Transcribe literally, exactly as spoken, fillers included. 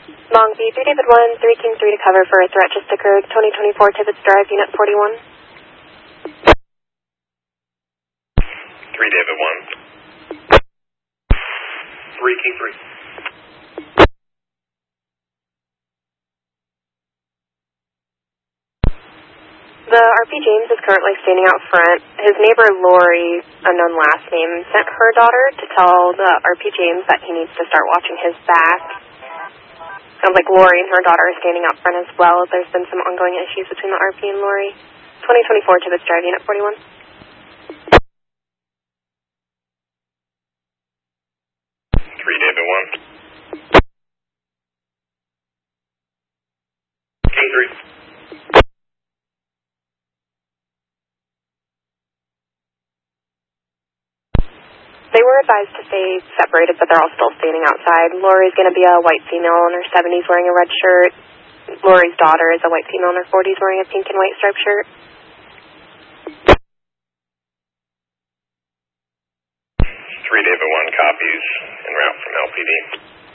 Long B, three David one, three King three to cover for a threat just occurred, twenty twenty-four Tibbetts Drive, Unit forty-one. three David one. three King three. The R P James is currently standing out front. His neighbor Lori, unknown last name, sent her daughter to tell the R P James that he needs to start watching his back. Sounds like Lori and her daughter are standing out front as well. There's been some ongoing issues between the R P and Lori. twenty twenty-four Tibbetts Drive, Unit forty-one. three David one. King three. They were advised to stay separated, but they're all still standing outside. Lori's going to be a white female in her seventies wearing a red shirt. Lori's daughter is a white female in her forties wearing a pink and white striped shirt. three David one copies en route from L P D.